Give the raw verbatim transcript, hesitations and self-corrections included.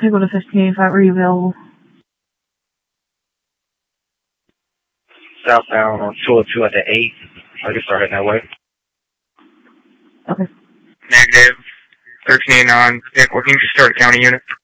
Pickle to fifteen, five, are you available? Southbound on two oh two at the eight. I can start heading that way. Okay. Negative. thirteen on Pickle. Can you just start a county unit?